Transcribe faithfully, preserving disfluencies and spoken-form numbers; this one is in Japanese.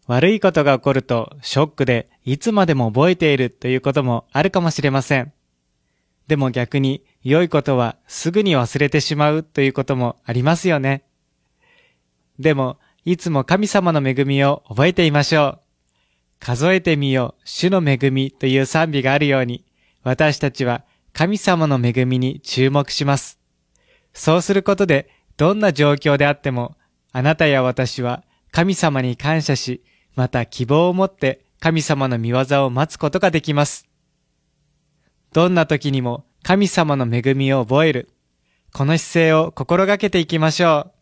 悪いことが起こるとショックでいつまでも覚えているということもあるかもしれません。でも逆に良いことはすぐに忘れてしまうということもありますよね。でもいつも神様の恵みを覚えていましょう。数えてみよ、主の恵みという賛美があるように、私たちは神様の恵みに注目します。そうすることでどんな状況であっても、あなたや私は神様に感謝し、また希望を持って神様の御業を待つことができます。どんな時にも神様の恵みを覚える。この姿勢を心がけていきましょう。